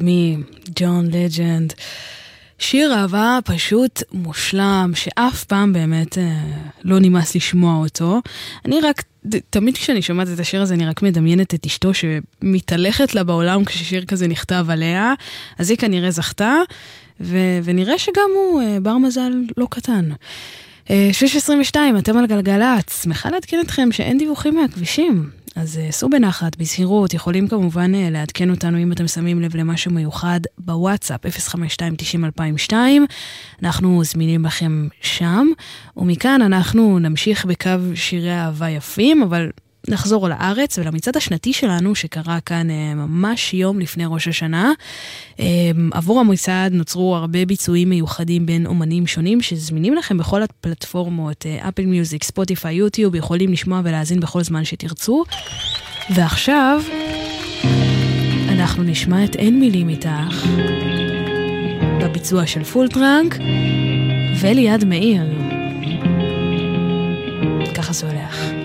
Me, ג'ון לג'נד. שיר אהבה פשוט מושלם, שאף פעם באמת לא נמאס לשמוע אותו. אני רק, תמיד כשאני שומעת את השיר הזה, אני רק מדמיינת את אשתו שמתהלכת לה בעולם כששיר כזה נכתב עליה, אז היא כנראה זכתה, ונראה שגם הוא בר מזל לא קטן. 6:22, אתם על גלגלץ, שמחה להתקן אתכם שאין דיווחים מהכבישים. אז סעו בנחת, בזהירות, יכולים כמובן לעדכן אותנו אם אתם שמים לב למשהו מיוחד בוואטסאפ, 052-90-2002, אנחנו זמינים לכם שם, ומכאן אנחנו נמשיך בקו שירי אהבה יפים, אבל נחזור לארץ ולמצעד השנתי שלנו שקרה כאן ממש יום לפני ראש השנה. עבור המצעד נוצרו הרבה ביצועים מיוחדים בין אומנים שונים שזמינים לכם בכל הפלטפורמות, אפל מיוזיק, ספוטיפיי, יוטיוב, יכולים לשמוע ולהאזין בכל זמן שתרצו. ועכשיו אנחנו נשמע את אין מילים איתך בביצוע של פול טראנק וליד מאיר. ככה זה הולך.